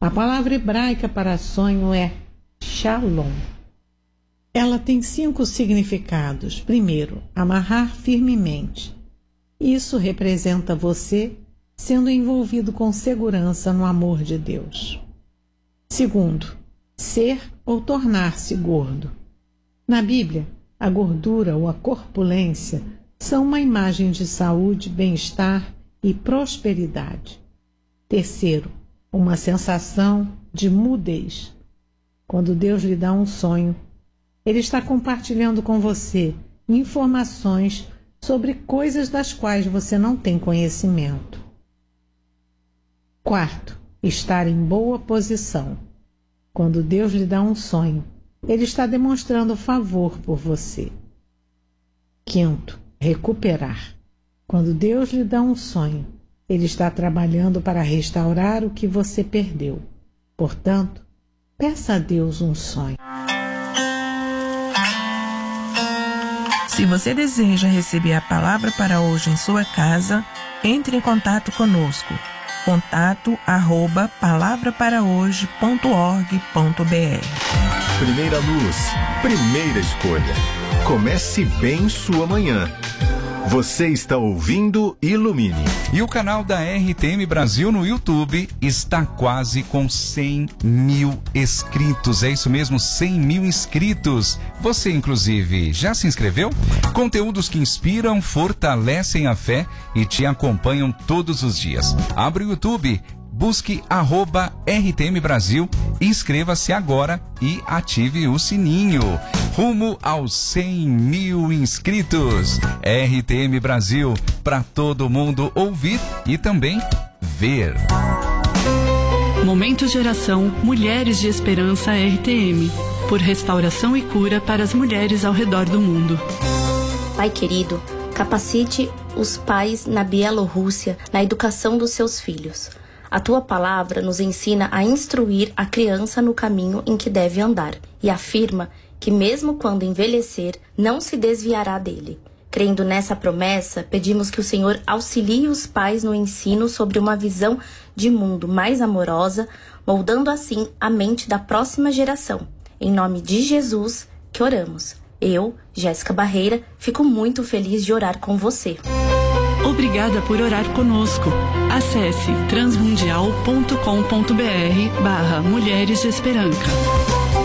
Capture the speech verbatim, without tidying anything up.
A palavra hebraica para sonho é shalom. Ela tem cinco significados. Primeiro, amarrar firmemente. Isso representa você sendo envolvido com segurança no amor de Deus. Segundo, ser ou tornar-se gordo. Na Bíblia, a gordura ou a corpulência são uma imagem de saúde, bem-estar e prosperidade. Terceiro, uma sensação de mudez. Quando Deus lhe dá um sonho, Ele está compartilhando com você informações sobre coisas das quais você não tem conhecimento. Quarto, estar em boa posição. Quando Deus lhe dá um sonho, Ele está demonstrando favor por você. Quinto, recuperar. Quando Deus lhe dá um sonho, Ele está trabalhando para restaurar o que você perdeu. Portanto, peça a Deus um sonho. Se você deseja receber a palavra para hoje em sua casa, entre em contato conosco. Contato arroba palavra para hoje ponto org ponto br. Primeira luz, primeira escolha. Comece bem sua manhã. Você está ouvindo Ilumine. E o canal da R T M Brasil no YouTube está quase com cem mil inscritos. É isso mesmo, cem mil inscritos. Você, inclusive, já se inscreveu? Conteúdos que inspiram, fortalecem a fé e te acompanham todos os dias. Abre o YouTube, busque arroba R T M Brasil, inscreva-se agora e ative o sininho. Rumo aos cem mil inscritos. R T M Brasil, para todo mundo ouvir e também ver. Momento de oração Mulheres de Esperança R T M, por restauração e cura para as mulheres ao redor do mundo. Pai querido, capacite os pais na Bielorrússia na educação dos seus filhos. A tua palavra nos ensina a instruir a criança no caminho em que deve andar e afirma que mesmo quando envelhecer, não se desviará dele. Crendo nessa promessa, pedimos que o Senhor auxilie os pais no ensino sobre uma visão de mundo mais amorosa, moldando assim a mente da próxima geração. Em nome de Jesus que oramos. Eu, Jéssica Barreira, fico muito feliz de orar com você. Obrigada por orar conosco. Acesse transmundial ponto com ponto br barra Mulheres de Esperança.